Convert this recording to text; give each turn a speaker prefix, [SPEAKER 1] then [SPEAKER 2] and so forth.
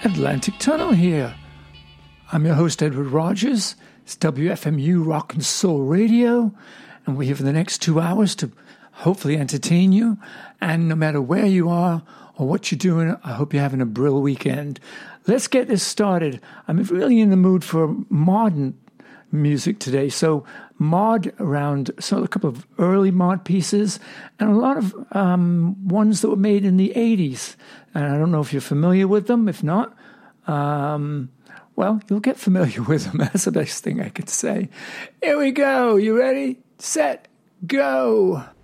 [SPEAKER 1] Atlantic Tunnel here. I'm your host, Edward Rogers. It's WFMU Rock and Soul Radio, and we're here for the next 2 hours to hopefully entertain you. And no matter where you are or what you're doing, I hope you're having a brilliant weekend. Let's get this started. I'm really in the mood for modern music today. So mod around, so a couple of early mod pieces and a lot of ones that were made in the 80s. And I don't know if you're familiar with them. If not, well, you'll get familiar with them. That's the best thing I could say. Here we go. You ready? Set, go.